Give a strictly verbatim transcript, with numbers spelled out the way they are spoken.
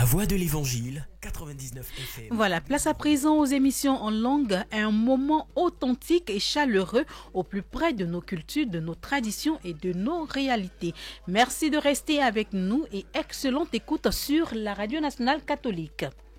La voix de l'évangile, quatre-vingt-dix-neuf F M. Voilà, place à présent aux émissions en langue, un moment authentique et chaleureux au plus près de nos cultures, de nos traditions et de nos réalités. Merci de rester avec nous et excellente écoute sur la Radio Nationale Catholique.